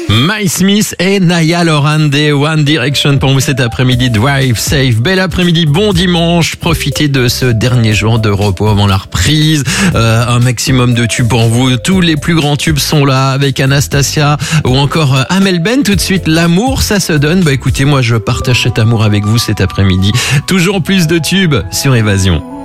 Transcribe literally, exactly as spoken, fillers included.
My Smith et Naya Lorande des One Direction pour vous cet après-midi. Drive safe, bel après-midi, bon dimanche. Profitez de ce dernier jour de repos avant la reprise. Euh, un maximum de tubes pour vous. Tous les plus grands tubes sont là avec Anastasia ou encore euh, Amel Ben. Tout de suite, l'amour, ça se donne. Bah écoutez, moi je partage cet amour avec vous cet après-midi. Toujours plus de tubes sur Évasion.